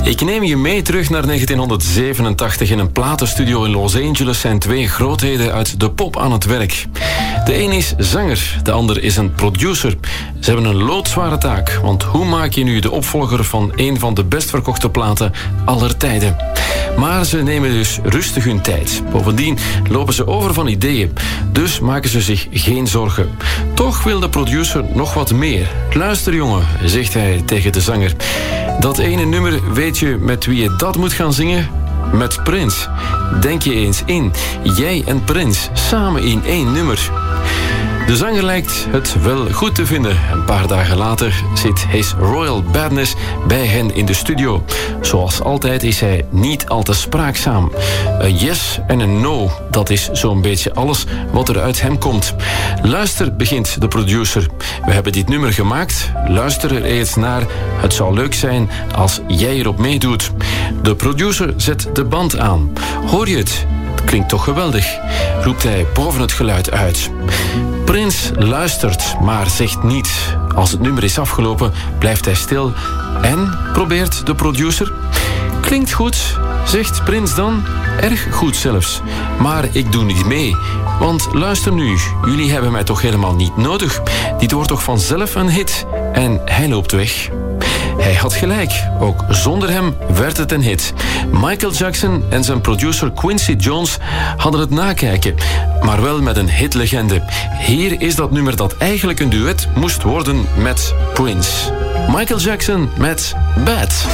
Ik neem je mee terug naar 1987. In een platenstudio in Los Angeles zijn twee grootheden uit de pop aan het werk. De een is zanger, de ander is een producer. Ze hebben een loodzware taak, want hoe maak je nu de opvolger van een van de best verkochte platen aller tijden? Maar ze nemen dus rustig hun tijd. Bovendien lopen ze over van ideeën, dus maken ze zich geen zorgen. Toch wil de producer nog wat meer. Luister jongen, zegt hij tegen de zanger. Dat ene nummer, weet je met wie je dat moet gaan zingen? Met Prince. Denk je eens in. Jij en Prince, samen in één nummer. De zanger lijkt het wel goed te vinden. Een paar dagen later zit His Royal Badness bij hen in de studio. Zoals altijd is hij niet al te spraakzaam. Een yes en een no, dat is zo'n beetje alles wat er uit hem komt. Luister, begint de producer. We hebben dit nummer gemaakt. Luister er eens naar. Het zou leuk zijn als jij erop meedoet. De producer zet de band aan. Hoor je het? Klinkt toch geweldig, roept hij boven het geluid uit. Prince luistert, maar zegt niets. Als het nummer is afgelopen, blijft hij stil en probeert de producer. Klinkt goed, zegt Prince dan. Erg goed zelfs. Maar ik doe niet mee. Want luister nu, jullie hebben mij toch helemaal niet nodig. Dit wordt toch vanzelf een hit. En hij loopt weg. Hij had gelijk. Ook zonder hem werd het een hit. Michael Jackson en zijn producer Quincy Jones hadden het nakijken. Maar wel met een hitlegende. Hier is dat nummer dat eigenlijk een duet moest worden met Prince. Michael Jackson met Bad.